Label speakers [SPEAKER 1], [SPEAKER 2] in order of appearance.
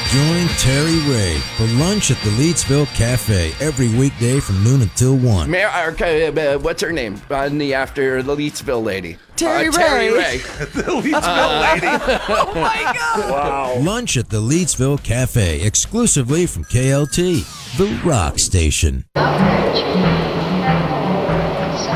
[SPEAKER 1] Join Terry Ray for lunch at the Leedsville Cafe every weekday from noon until 1.
[SPEAKER 2] What's her name? After the Leedsville lady.
[SPEAKER 3] Terry
[SPEAKER 2] Ray.
[SPEAKER 4] The Leedsville lady.
[SPEAKER 3] Oh my God.
[SPEAKER 4] Wow.
[SPEAKER 1] Lunch at the Leedsville Cafe exclusively from KLT, the rock station.
[SPEAKER 5] Outrage.